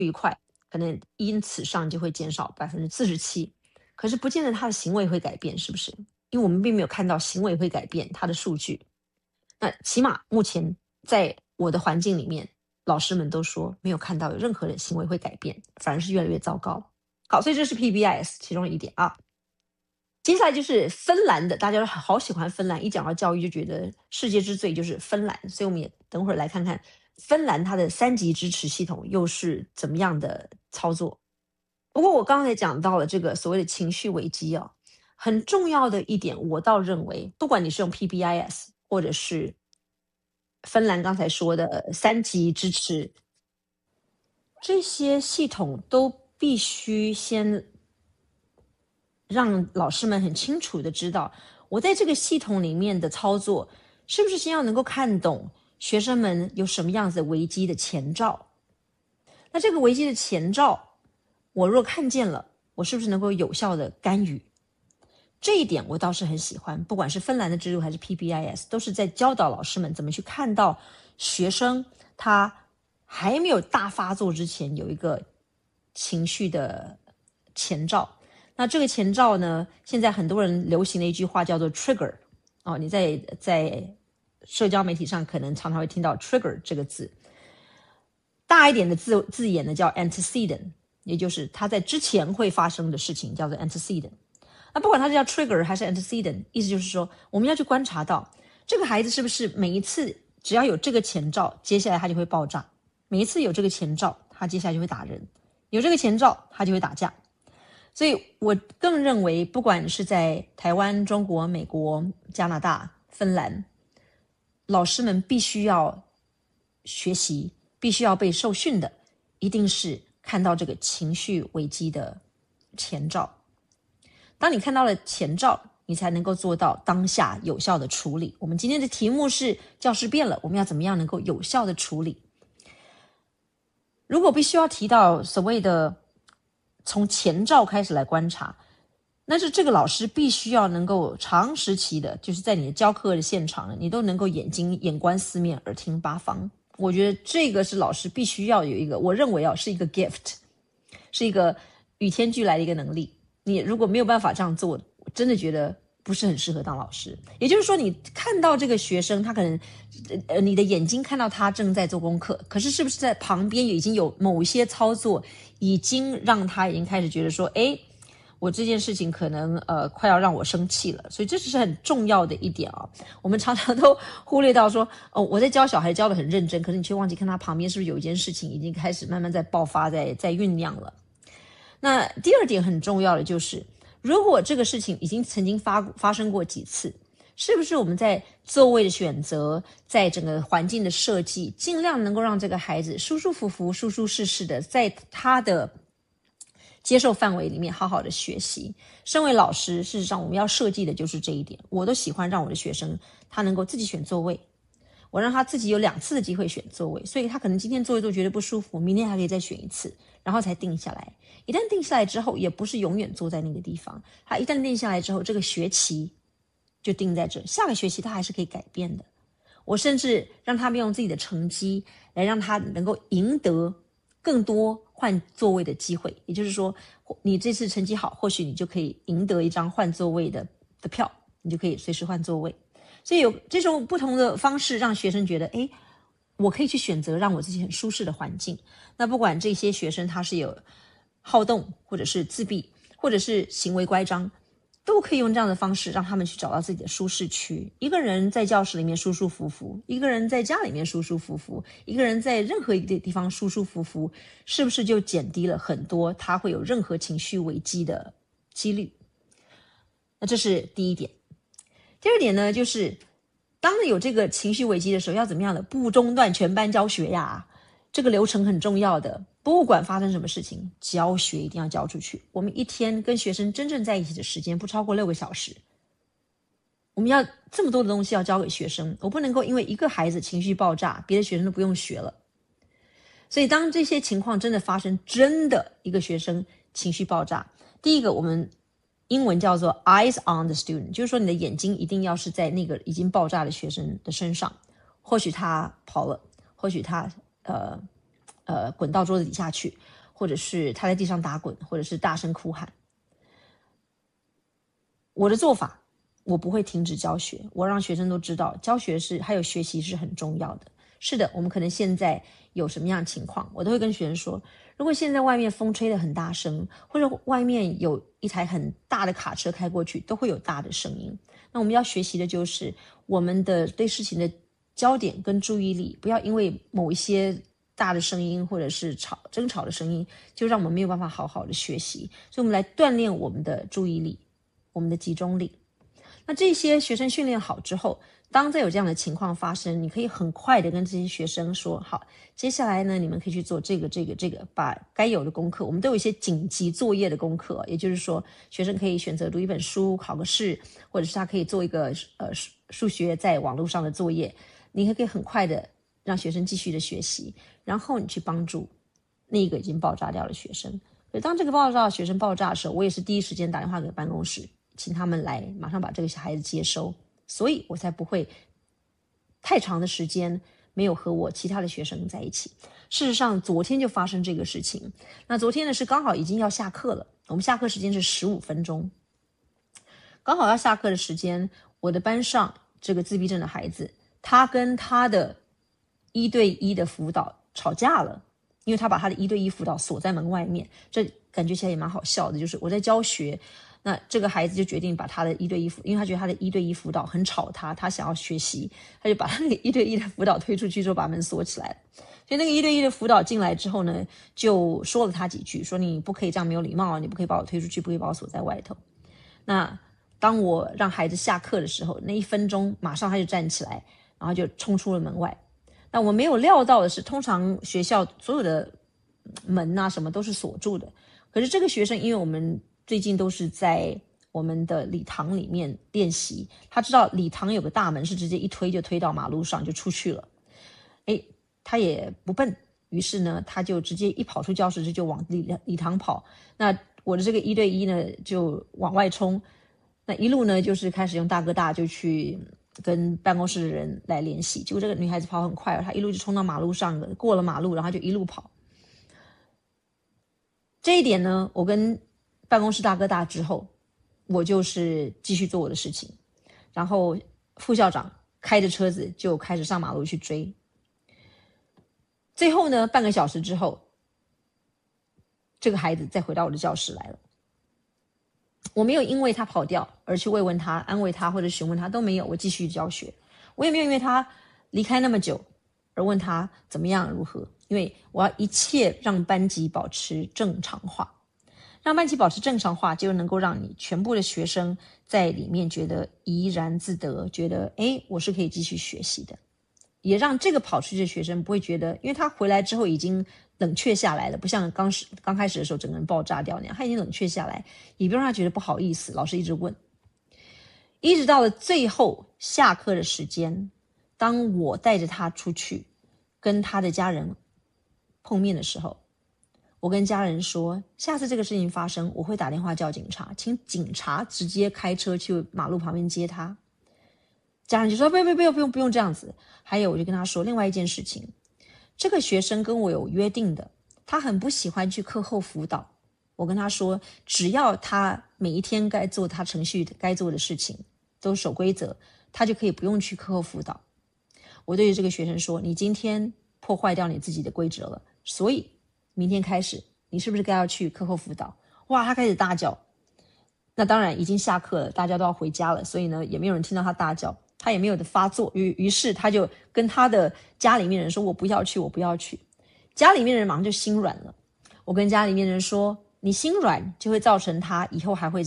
愉快，可能因此上就会减少47%，可是不见得他的行为会改变，是不是？因为我们并没有看到行为会改变他的数据。那起码目前在我的环境里面，老师们都说没有看到有任何的行为会改变，反而是越来越糟糕。好，所以这是 PBIS 其中一点啊。接下来就是芬兰的，大家都好喜欢芬兰，一讲到教育就觉得世界之最就是芬兰，所以我们也等会儿来看看芬兰它的3级支持系统又是怎么样的操作。不过我刚才讲到了这个所谓的情绪危机啊，很重要的一点，我倒认为，不管你是用 PBIS 或者是芬兰刚才说的3级支持，这些系统都必须先让老师们很清楚的知道，我在这个系统里面的操作，是不是先要能够看懂学生们有什么样子的危机的前兆？那这个危机的前兆，我若看见了，我是不是能够有效的干预？这一点我倒是很喜欢，不管是芬兰的制度还是 PBIS， 都是在教导老师们怎么去看到学生他还没有大发作之前有一个情绪的前兆。那这个前兆呢，现在很多人流行的一句话叫做 trigger 哦，你在社交媒体上可能常常会听到 trigger 这个字。大一点的字眼呢叫 antecedent， 也就是它在之前会发生的事情叫做 antecedent。那不管它是叫 trigger 还是 antecedent， 意思就是说我们要去观察到这个孩子是不是每一次只要有这个前兆，接下来他就会爆炸，每一次有这个前兆，他接下来就会打人，有这个前兆他就会打架。所以我更认为，不管是在台湾、中国、美国、加拿大、芬兰，老师们必须要学习，必须要被受训的，一定是看到这个情绪危机的前兆。当你看到了前兆，你才能够做到当下有效的处理。我们今天的题目是教室变了，我们要怎么样能够有效的处理？如果必须要提到所谓的从前兆开始来观察，那是这个老师必须要能够长时期的，就是在你的教课的现场，你都能够眼观四面，耳听八方。我觉得这个是老师必须要有一个，我认为是一个 gift， 是一个与天俱来的一个能力。你如果没有办法这样做，我真的觉得不是很适合当老师。也就是说，你看到这个学生，他可能你的眼睛看到他正在做功课，可是是不是在旁边已经有某些操作已经让他已经开始觉得说，诶，我这件事情可能快要让我生气了。所以这是很重要的一点啊。我们常常都忽略到说，我在教小孩教得很认真，可是你却忘记看他旁边是不是有一件事情已经开始慢慢在爆发，在酝酿了。那第二点很重要的就是，如果这个事情已经曾经发生过几次，是不是我们在座位的选择，在整个环境的设计，尽量能够让这个孩子舒舒服服、舒舒适适的，在他的接受范围里面好好的学习。身为老师，事实上我们要设计的就是这一点。我都喜欢让我的学生他能够自己选座位，我让他自己有2次的机会选座位，所以他可能今天坐一坐觉得不舒服，明天还可以再选一次，然后才定下来。一旦定下来之后，也不是永远坐在那个地方，他一旦定下来之后，这个学期就定在这，下个学期他还是可以改变的。我甚至让他们用自己的成绩来让他能够赢得更多换座位的机会，也就是说，你这次成绩好，或许你就可以赢得一张换座位的票，你就可以随时换座位。所以有这种不同的方式，让学生觉得，诶，我可以去选择让我自己很舒适的环境。那不管这些学生他是有好动，或者是自闭，或者是行为乖张，都可以用这样的方式让他们去找到自己的舒适区。一个人在教室里面舒舒服服，一个人在家里面舒舒服服，一个人在任何一个地方舒舒服服，是不是就减低了很多他会有任何情绪危机的几率？那这是第一点。第二点呢，就是当有这个情绪危机的时候，要怎么样的不中断全班教学呀？这个流程很重要的，不管发生什么事情，教学一定要教出去。我们一天跟学生真正在一起的时间不超过6个小时，我们要这么多的东西要教给学生，我不能够因为一个孩子情绪爆炸，别的学生都不用学了。所以当这些情况真的发生，真的一个学生情绪爆炸，第一个我们英文叫做 eyes on the student， 就是说你的眼睛一定要是在那个已经爆炸的学生的身上。或许他跑了，或许他滚到桌子底下去，或者是他在地上打滚，或者是大声哭喊。我的做法，我不会停止教学，我让学生都知道教学还有学习是很重要的。是的，我们可能现在有什么样的情况，我都会跟学生说，如果现在外面风吹得很大声，或者外面有一台很大的卡车开过去，都会有大的声音。那我们要学习的就是我们的对事情的焦点跟注意力，不要因为某一些大的声音或者是争吵的声音，就让我们没有办法好好的学习。所以我们来锻炼我们的注意力，我们的集中力。那这些学生训练好之后，当再有这样的情况发生，你可以很快的跟这些学生说，好，接下来呢，你们可以去做这个，把该有的功课，我们都有一些紧急作业的功课，也就是说，学生可以选择读一本书，考个试，或者是他可以做一个数学在网络上的作业，你可以很快的让学生继续的学习，然后你去帮助那个已经爆炸掉的学生。所以当这个爆炸的学生爆炸的时候，我也是第一时间打电话给办公室，请他们来马上把这个小孩子接收，所以我才不会太长的时间没有和我其他的学生在一起。事实上昨天就发生这个事情，那昨天呢是刚好已经要下课了，我们下课时间是15分钟，刚好要下课的时间，我的班上这个自闭症的孩子，他跟他的1对1的辅导吵架了，因为他把他的1对1辅导锁在门外面，这感觉起来也蛮好笑的，就是我在教学，那这个孩子就决定把他的1对1因为他觉得他的1对1辅导很吵他想要学习，他就把他那个1对1的辅导推出去之后把门锁起来了。所以那个1对1的辅导进来之后呢，就说了他几句，说你不可以这样没有礼貌，你不可以把我推出去，不可以把我锁在外头。那当我让孩子下课的时候，那1分钟马上他就站起来，然后就冲出了门外。那我没有料到的是，通常学校所有的门啊什么都是锁住的，可是这个学生因为我们最近都是在我们的礼堂里面练习，他知道礼堂有个大门是直接一推就推到马路上就出去了，他也不笨，于是呢他就直接一跑出教室就往礼堂跑，那我的这个1对1呢就往外冲，那一路呢就是开始用大哥大就去跟办公室的人来联系，结果这个女孩子跑很快，她一路就冲到马路上了，过了马路然后就一路跑。这一点呢，我跟办公室大哥大之后，我就是继续做我的事情，然后副校长开着车子就开始上马路去追。最后呢，半个小时之后，这个孩子再回到我的教室来了。我没有因为他跑掉而去慰问他、安慰他或者询问他，都没有，我继续教学。我也没有因为他离开那么久而问他怎么样如何，因为我要一切让班级保持正常化，让班级保持正常化，就能够让你全部的学生在里面觉得怡然自得，觉得我是可以继续学习的，也让这个跑出去的学生不会觉得，因为他回来之后已经冷却下来了，不像刚开始的时候整个人爆炸掉那样，他已经冷却下来，也不让他觉得不好意思，老师一直问，一直到了最后下课的时间，当我带着他出去跟他的家人碰面的时候，我跟家人说，下次这个事情发生，我会打电话叫警察，请警察直接开车去马路旁边接他。家人就说不用这样子。还有我就跟他说另外一件事情，这个学生跟我有约定的，他很不喜欢去课后辅导，我跟他说只要他每一天该做他程序该做的事情都守规则，他就可以不用去课后辅导。我对着这个学生说，你今天破坏掉你自己的规则了，所以明天开始你是不是该要去课后辅导？哇，他开始大叫。那当然已经下课了，大家都要回家了，所以呢也没有人听到他大叫，他也没有的发作，于是他就跟他的家里面人说，我不要去。家里面人马上就心软了。我跟家里面人说，你心软就会造成他以后还会